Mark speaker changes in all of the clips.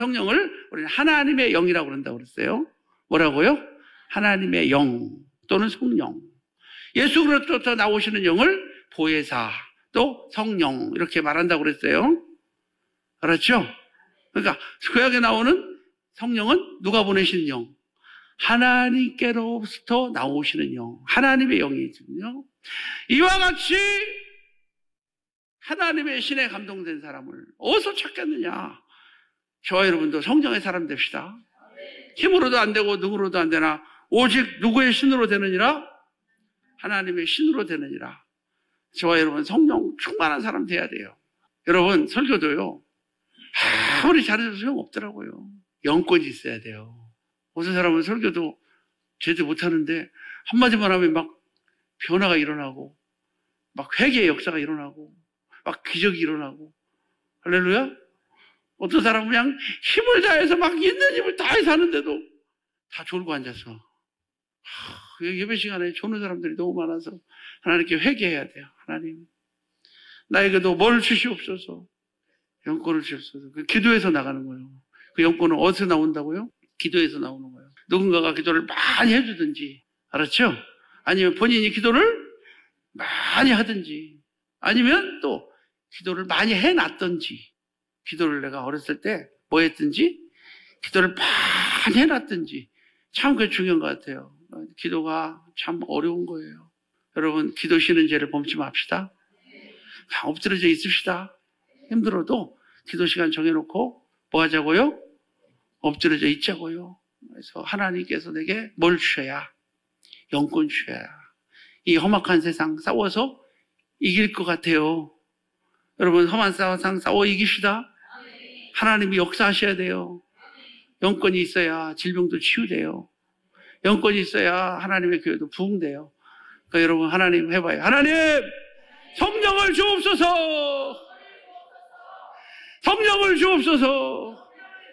Speaker 1: 성령을 우리는 하나님의 영이라고 그런다고 그랬어요. 뭐라고요? 하나님의 영 또는 성령. 예수 그리스도로부터 나오시는 영을 보혜사 또 성령 이렇게 말한다고 그랬어요. 그렇죠? 그러니까 구약에 나오는 성령은 누가 보내시는 영? 하나님께로부터 나오시는 영, 하나님의 영이거든요. 이와 같이 하나님의 신에 감동된 사람을 어디서 찾겠느냐? 저와 여러분도 성령의 사람 됩시다. 힘으로도 안 되고 능으로도 안 되나 오직 누구의 신으로 되느니라? 하나님의 신으로 되느니라. 저와 여러분 성령 충만한 사람 돼야 돼요. 여러분 설교도요. 아무리 잘해도 소용없더라고요. 영권이 있어야 돼요. 어떤 사람은 설교도 제대로 못하는데 한마디만 하면 막 변화가 일어나고 막 회개의 역사가 일어나고 막 기적이 일어나고 할렐루야? 어떤 사람은 그냥 힘을 다해서 막 있는 힘을 다해서 하는데도 다 졸고 앉아서 예배 시간에 조는 사람들이 너무 많아서 하나님께 회개해야 돼요. 하나님 나에게도 뭘 주시옵소서. 영권을 주시옵소서. 그 기도에서 나가는 거예요. 그 영권은 어디서 나온다고요? 기도에서 나오는 거예요. 누군가가 기도를 많이 해주든지 알았죠? 아니면 본인이 기도를 많이 하든지 아니면 또 기도를 많이 해놨든지 기도를 내가 어렸을 때 뭐 했든지 기도를 많이 해놨든지 참 그게 중요한 것 같아요. 기도가 참 어려운 거예요. 여러분 기도 쉬는 죄를 범치 맙시다. 엎드려져 있읍시다. 힘들어도 기도 시간 정해놓고 뭐 하자고요? 엎드려져 있자고요. 그래서 하나님께서 내게 뭘 주셔야? 영권 주셔야. 이 험악한 세상 싸워서 이길 것 같아요. 여러분 험한 세상 싸워 이깁시다. 하나님이 역사하셔야 돼요. 영권이 있어야 질병도 치유돼요. 영권이 있어야 하나님의 교회도 부흥돼요. 그러니까 여러분 하나님 해봐요. 하나님 성령을 주옵소서. 성령을 주옵소서.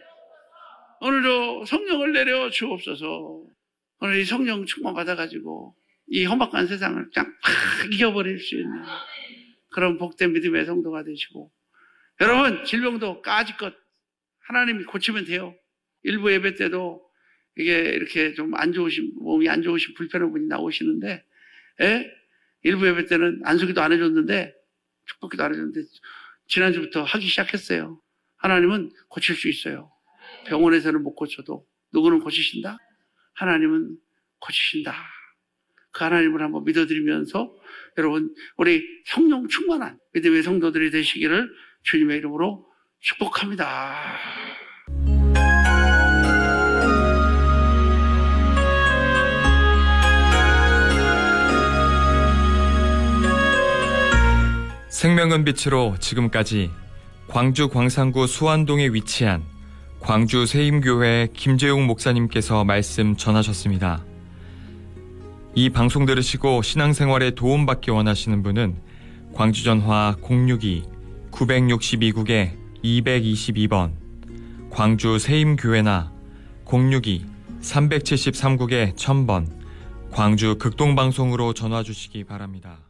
Speaker 1: 오늘도 성령을 내려 주옵소서. 오늘 이 성령 충만 받아가지고 이 험악한 세상을 그냥 팍 이겨버릴 수 있는 그런 복된 믿음의 성도가 되시고 여러분 질병도 까짓것 하나님이 고치면 돼요. 일부 예배 때도 이게 이렇게 좀 안 좋으신 몸이 안 좋으신 불편한 분이 나오시는데 일부 예배 때는 안수기도 안 해줬는데 축복기도 안 해줬는데 지난주부터 하기 시작했어요. 하나님은 고칠 수 있어요. 병원에서는 못 고쳐도 누구는 고치신다? 하나님은 고치신다. 그 하나님을 한번 믿어드리면서 여러분 우리 성령 충만한 믿음의 성도들이 되시기를 주님의 이름으로 축복합니다.
Speaker 2: 생명은 빛으로 지금까지 광주 광산구 수안동에 위치한 광주 세임교회 김재용 목사님께서 말씀 전하셨습니다. 이 방송 들으시고 신앙생활에 도움받기 원하시는 분은 광주전화 062-962국에 222번 광주 세임교회나 062-373국에 1000번 광주 극동방송으로 전화 주시기 바랍니다.